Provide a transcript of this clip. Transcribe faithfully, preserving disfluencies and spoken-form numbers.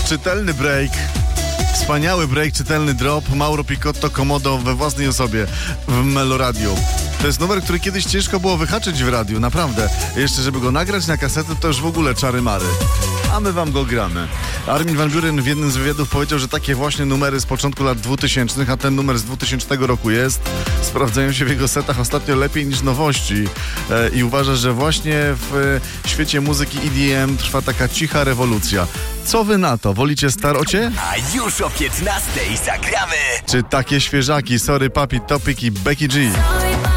czytelny break. Wspaniały break, czytelny drop. Mauro Picotto Komodo we własnej osobie w Meloradio. To jest numer, który kiedyś ciężko było wyhaczyć w radiu, naprawdę. Jeszcze żeby go nagrać na kasetę, to już w ogóle czary mary. A my wam go gramy. Armin van Buuren w jednym z wywiadów powiedział, że takie właśnie numery z początku lat dwutysięcznych, a ten numer z dwutysięcznego roku jest, sprawdzają się w jego setach ostatnio lepiej niż nowości. E, I uważa, że właśnie w e, świecie muzyki E D M trwa taka cicha rewolucja. Co wy na to? Wolicie starocie? A już o piętnastej zagramy. Czy takie świeżaki? Sorry Papi, Topic i Becky G.